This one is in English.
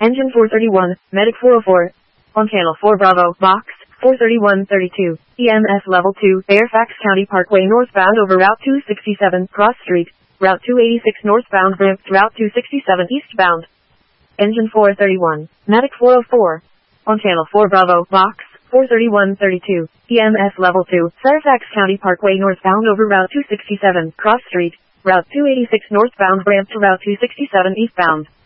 Engine 431, Medic 404. On Channel 4 Bravo, Box 43132. EMS Level 2, Fairfax County Parkway northbound over Route 267, Cross Street. Route 286 northbound ramp to Route 267 eastbound. Engine 431, Medic 404. On Channel 4 Bravo, Box 43132. EMS Level 2, Fairfax County Parkway northbound over Route 267, Cross Street. Route 286 northbound ramp to Route 267 eastbound.